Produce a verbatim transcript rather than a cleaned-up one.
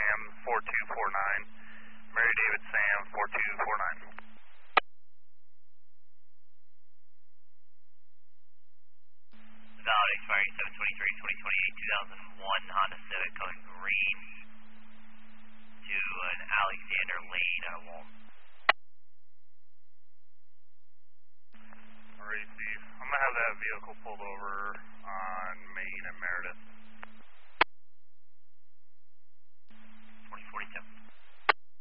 Sam four two four nine. Mary David Sam four two four nine. Valid expiry seven twenty-three twenty twenty-eight two thousand one Honda Civic coming green to an Alexander Lane at a Walton. Alright, Steve. I'm going to have that vehicle pulled over. Um,